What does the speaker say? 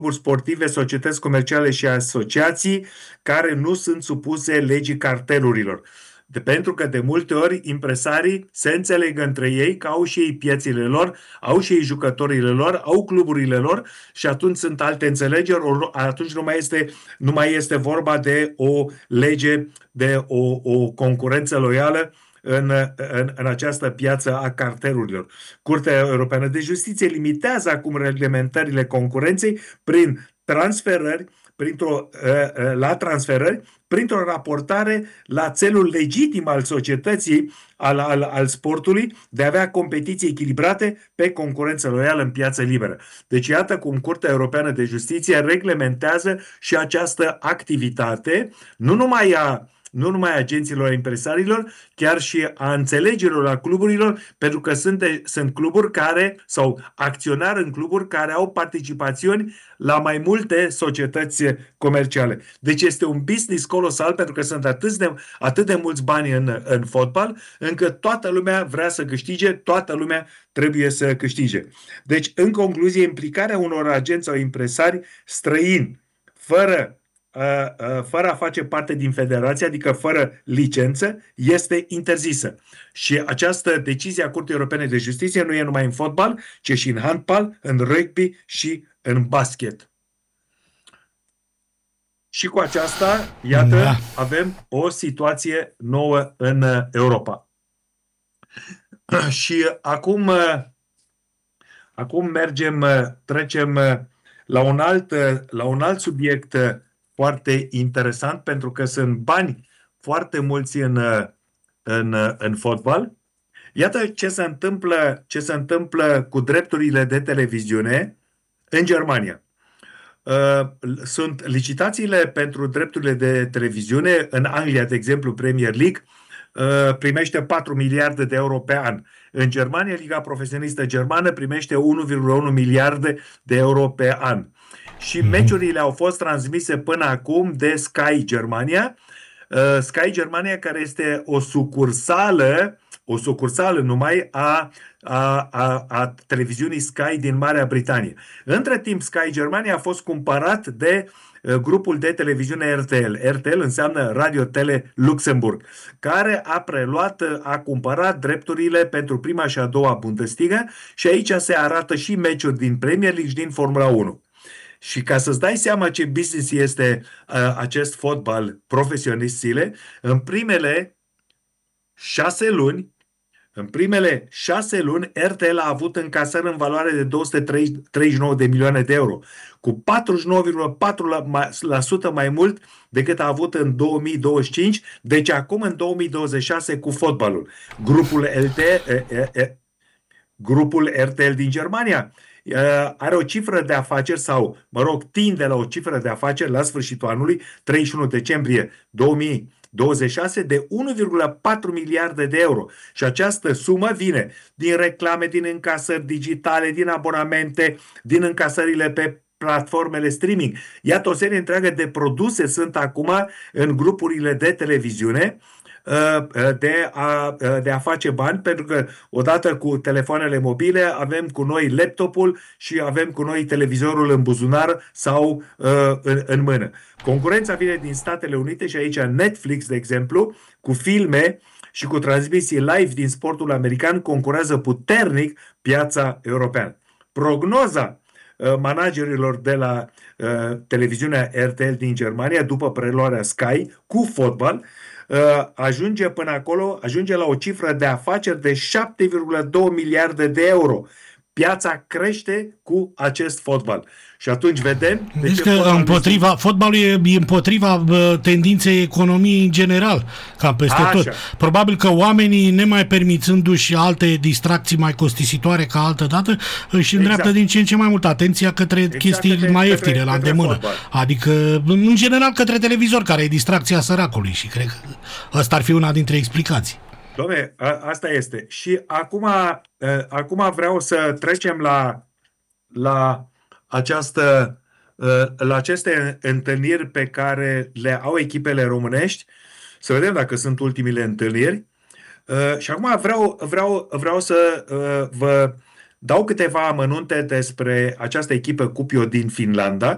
cluburi sportive, societăți comerciale și asociații care nu sunt supuse legii cartelurilor. Pentru că de multe ori impresarii se înțeleg între ei că au și ei piețile lor, au și ei jucătorile lor, au cluburile lor și atunci sunt alte înțelegeri, atunci nu mai este vorba de o lege, de o concurență loială în această piață a cartelurilor. Curtea Europeană de Justiție limitează acum reglementările concurenței prin transferări, la transferări, printr-o raportare la țelul legitim al societății, al sportului, de a avea competiții echilibrate pe concurență loială în piață liberă. Deci iată cum Curtea Europeană de Justiție reglementează și această activitate, nu numai a agenților, impresarilor, chiar și a înțelegerilor, a cluburilor, pentru că sunt cluburi care, sau acționari în cluburi care au participațiuni la mai multe societăți comerciale. Deci este un business colosal, pentru că sunt atât de mulți bani în fotbal, încât toată lumea vrea să câștige, toată lumea trebuie să câștige. Deci, în concluzie, implicarea unor agenți sau impresari străini, fără a face parte din federație, adică fără licență, este interzisă. Și această decizie a Curții Europene de Justiție nu e numai în fotbal, ci și în handbal, în rugby și în basket. Și cu aceasta, iată, avem o situație nouă în Europa. Și acum trecem la un alt subiect foarte interesant, pentru că sunt bani foarte mulți în fotbal. Iată ce se întâmplă cu drepturile de televiziune în Germania. Sunt licitațiile pentru drepturile de televiziune în Anglia, de exemplu, Premier League primește 4 miliarde de euro pe an. În Germania, Liga Profesionistă Germană primește 1,1 miliarde de euro pe an. Și meciurile au fost transmise până acum de Sky Germania. Sky Germania, care este o sucursală numai a televiziunii Sky din Marea Britanie. Între timp, Sky Germania a fost cumpărat de grupul de televiziune RTL. RTL înseamnă Radio Tele Luxemburg, care a cumpărat drepturile pentru prima și a doua Bundesliga și aici se arată și meciuri din Premier League și din Formula 1. Și ca să-ți dai seama ce business este acest fotbal profesionistile, în primele 6 luni, RTL a avut încasări în valoare de 239 de milioane de euro, cu 49,4% mai mult decât a avut în 2025, deci acum în 2026 cu fotbalul. Grupul RTL din Germania are o cifră de afaceri tinde la o cifră de afaceri la sfârșitul anului, 31 decembrie 2026, de 1,4 miliarde de euro. Și această sumă vine din reclame, din încasări digitale, din abonamente, din încasările pe platformele streaming. Iată, o serie întreagă de produse sunt acum în grupurile de televiziune de a face bani, pentru că odată cu telefoanele mobile avem cu noi laptopul și avem cu noi televizorul în buzunar sau în mână. Concurența vine din Statele Unite și aici Netflix, de exemplu, cu filme și cu transmisii live din sportul american, concurează puternic piața europeană. Prognoza managerilor de la televiziunea RTL din Germania, după preluarea Sky cu fotbal, ajunge la o cifră de afaceri de 7,2 miliarde de euro. Piața crește cu acest fotbal. Și atunci vedem... Deci că fotbalul e împotriva tendinței economiei în general, cam peste tot. Probabil că oamenii, nemai permițându-și alte distracții mai costisitoare ca altă dată, își îndreaptă din ce în ce mai mult atenția către chestii mai ieftine la îndemână. Adică, în general, către televizor, care e distracția săracului. Și cred că ăsta ar fi una dintre explicații. Dom'le, asta este. Și acum vreau să trecem la aceste întâlniri pe care le au echipele românești, să vedem dacă sunt ultimile întâlniri. Și acum vreau să vă dau câteva amănunte despre această echipă Kuopio din Finlanda,